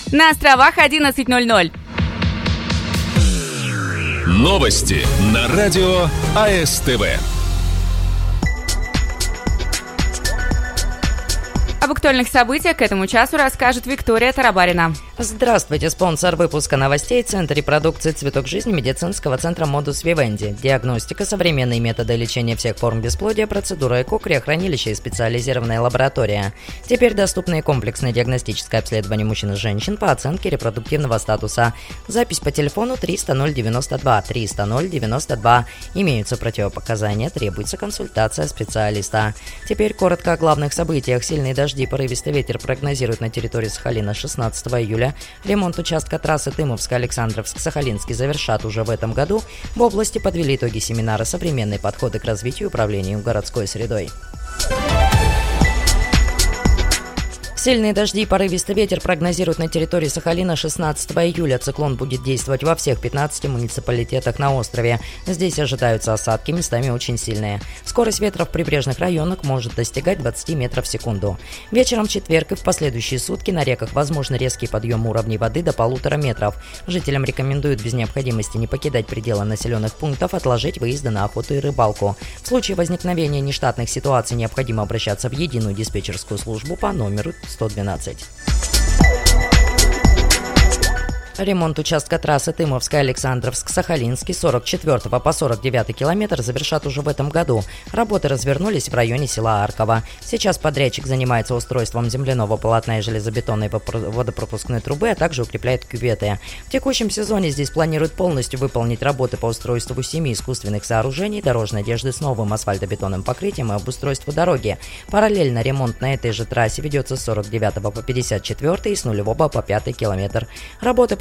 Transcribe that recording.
На островах 11:00. Новости на радио АСТВ. Об актуальных событиях к этому часу расскажет Виктория Тарабарина. Здравствуйте, спонсор выпуска новостей — Центр репродукции «Цветок жизни» медицинского центра Модус Вивенди. Диагностика, современные методы лечения всех форм бесплодия, процедура ЭКО, криохранилище и специализированная лаборатория. Теперь доступны комплексное диагностическое обследование мужчин и женщин по оценке репродуктивного статуса. Запись по телефону 300 092 300 092. Имеются противопоказания, требуется консультация специалиста. Теперь коротко о главных событиях. Сильные дожди и порывистый ветер прогнозируют на территории Сахалина 16 июля. Ремонт участка трассы Тымовск-Александровск-Сахалинский завершат уже в этом году. В области подвели итоги семинара «Современные подходы к развитию и управлению городской средой». Сильные дожди и порывистый ветер прогнозируют на территории Сахалина 16 июля. Циклон будет действовать во всех 15 муниципалитетах на острове. Здесь ожидаются осадки, местами очень сильные. Скорость ветра в прибрежных районах может достигать 20 метров в секунду. Вечером в четверг и в последующие сутки на реках возможны резкий подъем уровней воды до 1,5 метров. Жителям рекомендуют без необходимости не покидать пределы населенных пунктов, отложить выезды на охоту и рыбалку. В случае возникновения нештатных ситуаций необходимо обращаться в единую диспетчерскую службу по номеру 112. Ремонт участка трассы Тымовск-Александровск-Сахалинский 44 по 49 километр завершат уже в этом году. Работы развернулись в районе села Арково. Сейчас подрядчик занимается устройством земляного полотна и железобетонной водопропускной трубы, а также укрепляет кюветы. В текущем сезоне здесь планируют полностью выполнить работы по устройству 7 искусственных сооружений, дорожной одежды с новым асфальтобетонным покрытием и обустройству дороги. Параллельно ремонт на этой же трассе ведется с 49 по 54 и с 0 по 5 километр. Работы